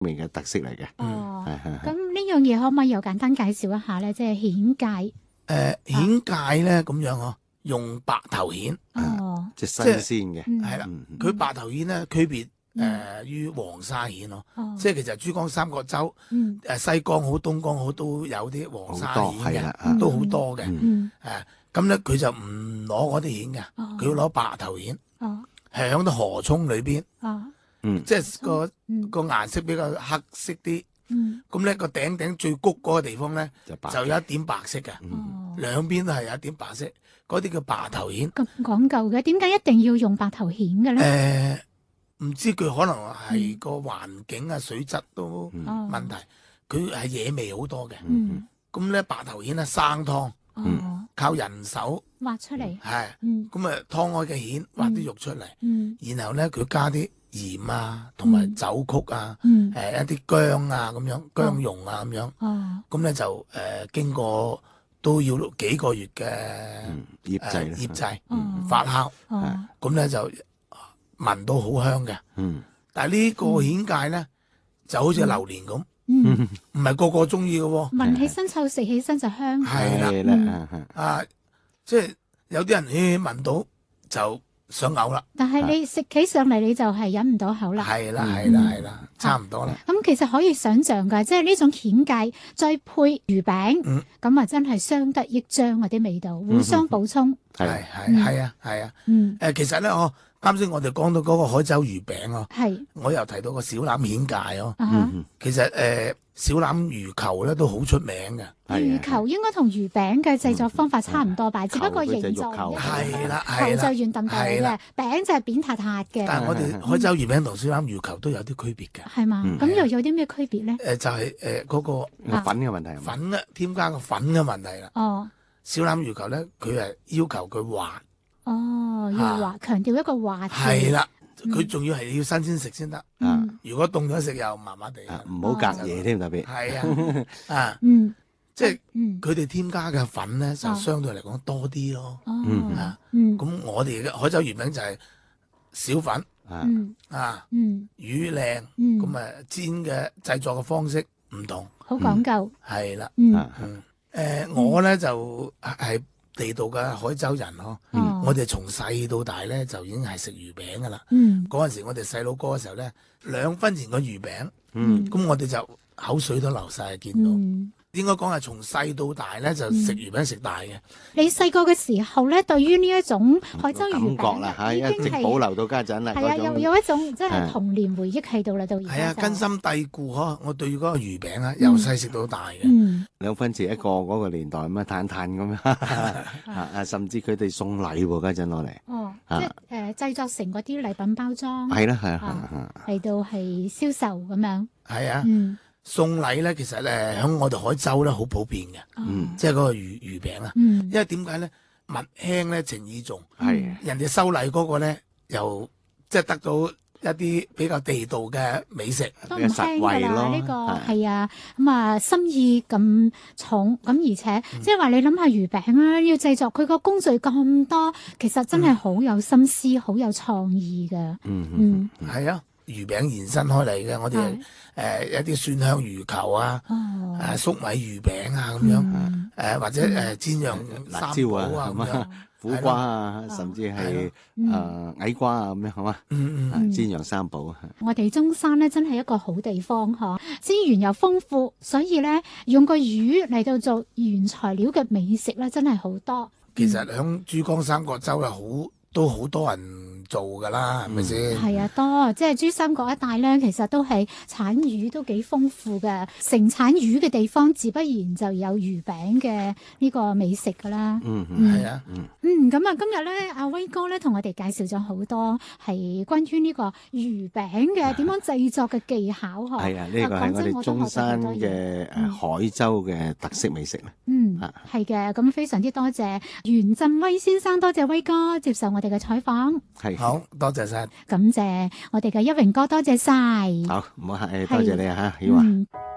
味嘅特色嚟嘅。 哦，咁呢樣嘢可唔可以又簡單介紹一下咧？即係蜆芥。 蜆芥咧咁樣呵，用白頭蜆， 即係新鮮嘅， 係啦。佢白頭蜆咧區別於黃沙蜆咯，即係其實珠江三角洲西江好、東江好都有啲黃沙蜆嘅，都好多嘅。咁咧佢就唔攞嗰啲蜆嘅，佢要攞白頭蜆，響到河涌裏邊，即係個顏色比較黑色啲。咁咧個頂最谷嗰個地方咧就有一點白色嘅，兩邊都係有一點白色，嗰啲叫白頭蜆。 咁講究嘅，點解一定要用白頭蜆嘅咧？ 唔知佢可能係個環境啊、水質都問題，佢係野味好多嘅。咁咧白頭蜆咧生湯，靠人手挖出嚟， 係咁啊湯開嘅蜆挖啲肉出嚟，然後咧佢加啲鹽啊，同埋酒曲啊，一啲薑啊咁樣，薑蓉啊咁樣，咁咧就經過都要幾個月嘅醃製發酵，咁咧就聞到好香嘅。但係呢個蜆芥咧就好似榴蓮咁，唔係個個中意嘅喎。 聞起身臭，食起身就香。 係啦，即係有啲人聞到就想嘔啦， 但係你食起上嚟你就係忍唔到口啦。 係啦，差唔多啦。 咁其實可以想象㗎，即係呢種蜆芥再配魚餅，咁啊真係相得益彰嗰啲味道，互相補充。 係啊。其實咧啱先我哋講到嗰個海州魚餅我又提到個小欖蜆芥其實小欖魚球咧都好出名嘅。 魚球應該同魚餅嘅製作方法差唔多吧？只不過形狀係啦， 球就圓揼揼嘅，餅就係扁塌塌嘅。 但係我哋海州魚餅同小欖魚球都有啲區別嘅。 係嘛？咁又有啲咩區別咧？ 就係嗰個粉嘅問題， 粉啊，添加個粉嘅問題啦。小欖魚球咧，佢係要求佢滑。 要滑，強調一個滑。 係啦，佢仲要係要新鮮食先得。如果凍咗食又麻麻地。 唔好隔夜添，特別。 係即係佢哋添加嘅粉咧，就相對嚟講多啲咯。咁我哋嘅海州魚餅就係少粉，魚靚，咁啊煎嘅製作嘅方式唔同， 好講究。 係啦，我咧就係地道嘅海州人咯。我哋從細到大咧就已經係食魚餅噶啦。嗰陣時我哋細佬哥嘅時候咧，2分錢個魚餅，咁我哋就口水都流晒，見到。應該講係從細到大咧就食魚餅食大嘅。 你細個嘅時候咧，對於呢一種海州魚餅啦，一直保留到家陣啦。 係啊，又有一種即係童年回憶喺度啦，到而家。 係啊，根深蒂固嗬！我對嗰個魚餅啊，由細食到大嘅。 2分錢一個嗰個年代咁啊，嘆嘆咁樣甚至佢哋送禮喎，家陣攞嚟。 即係製作成嗰啲禮品包裝。 係啦， 嚟到係銷售咁樣。 係啊。送禮咧，其實喺我哋海州咧好普遍嘅，即係嗰個魚餅啊。因為點解咧？物輕咧情意重，人哋收禮嗰個咧又即係得到一啲比較地道嘅美食， 都唔輕㗎啦。呢個係啊，咁啊心意咁重，咁而且即係話你諗下魚餅啊，要製作佢個工序咁多，其實真係好有心思，好有創意㗎。 係啊。魚餅延伸開嚟嘅，我哋一啲蒜香魚球啊，粟米魚餅啊咁樣，或者煎釀辣椒啊咁樣， 苦瓜啊，甚至係矮瓜啊咁樣，係嘛？煎釀三寶啊！ 我哋中山咧真係一個好地方嗬，資源又豐富，所以咧用個魚嚟到做原材料嘅美食咧真係好多。 其實響珠江三角洲都好多人做噶啦，係咪先？ 係啊，多即係珠三角一帶咧，其實都係產魚都幾豐富嘅，盛產魚嘅地方，自不然就有魚餅嘅呢個美食噶啦。 係啊。 咁啊，今日咧，阿威哥咧同我哋介紹咗好多係關於呢個魚餅嘅點樣製作嘅技巧嗬。 係啊，呢個係我哋中山嘅海州嘅特色美食啦。 係嘅，咁非常之多謝袁振威先生，多謝威哥接受我哋嘅採訪。 係好，多謝晒。 感謝我哋嘅一榮哥，多謝晒。 好，唔好客氣，多謝你啊，曉華。